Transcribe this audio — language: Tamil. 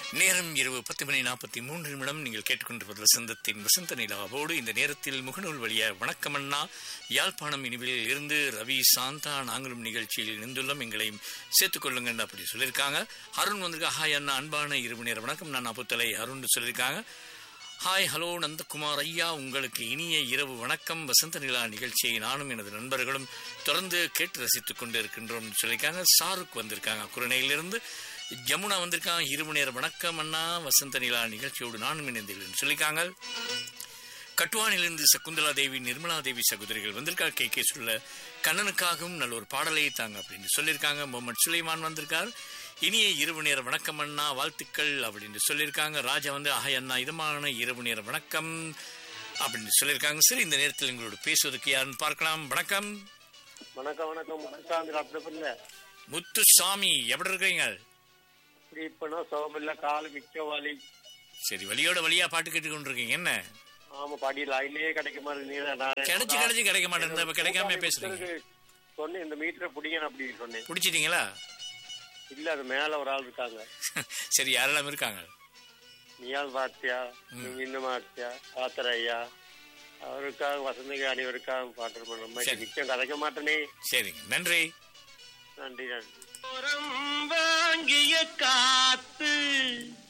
நேரம் இரவு 10:43 நீங்கள் கேட்டுக்கொண்டிருப்பது வசந்தத்தின் வசந்த நிலாவோடு. இந்த நேரத்தில் முகநூல் வழிய வணக்கமண்ணா, யாழ்ப்பாணம் இனிவில் இருந்து ரவி சாந்தா நாங்களும் நிகழ்ச்சியில் இணைந்துள்ளோம், எங்களையும் சேர்த்துக் கொள்ளுங்க அப்படி சொல்லியிருக்காங்க. அருண் வந்திருக்கா, ஹாய் அண்ணா, அன்பான இரவு நேர வணக்கம், நான் அப்புத்தலை அருண் சொல்லியிருக்காங்க. ஹாய் ஹலோ நந்தகுமார் ஐயா, உங்களுக்கு இனிய இரவு வணக்கம். வசந்த நிலா நிகழ்ச்சியை நானும் எனது நண்பர்களும் தொடர்ந்து கேட்டு ரசித்துக் கொண்டு இருக்கின்றோம் சொல்லியிருக்காங்க. ஷாருக் வந்திருக்காங்க குரணையிலிருந்து. ஜமுனா வந்திருக்காங்க, இரவு நேர வணக்கம் அண்ணா, வசந்த நிலா நிகழ்ச்சியோடு நானும் இணைந்தேன் சொல்லியிருக்காங்க. கட்டுவானிலிருந்து சகுந்தலா தேவி, நிர்மலா தேவி சகோதரிகள் வந்திருக்கார். கே சொல்ல கண்ணனுக்காகவும் நல்ல ஒரு பாடலை தாங்க அப்படின்னு சொல்லியிருக்காங்க. முகமது சுலைமான் வந்திருக்கார், இனிய இரவு நேர வணக்கம் அண்ணா, வாழ்த்துக்கள் அப்படின்னு சொல்லியிருக்காங்க. ராஜா வந்து ஆஹை அண்ணா, இதமான இரவு நேர வணக்கம் அப்படின்னு சொல்லியிருக்காங்க. சரி, இந்த நேரத்தில் எங்களோட பேசுவதற்கு யாருன்னு பார்க்கலாம். வணக்கம். வணக்கம் வணக்கம். முத்துசாமி, எப்படி இருக்கீங்க? இப்பனா சோமில்ல, காலு மிக்க வலி. சரி, வலியோட வழியா பாட்டு கேட்டு கொண்டிருக்கீங்க என்ன? ஆமா, பாடி லைன்லயே கிடைக்க மாட்டேங்குது. கிடைச்சு கிடைக்க மாட்டேன், கிடைக்காம பேசுறீங்க. சொன்னேன் இந்த மீட்டரை பிடிங்க அப்படின்னு சொன்னேன். பிடிச்சிட்டீங்களா? இல்ல, அது மேல ஒரு ஆள் இருக்காங்க. சரி, யாரெல்லாம் இருக்காங்க? நீயால் பார்த்தியா, இன்னும் பார்த்தியா, பாத்திர ஐயா, அவருக்காக வசந்திக்கு அனைவருக்காக பாட்டு பண்ண நிச்சயம் கதைக்க மாட்டேனே. சரிங்க, நன்றி நன்றி நன்றி. வாங்கிய காத்து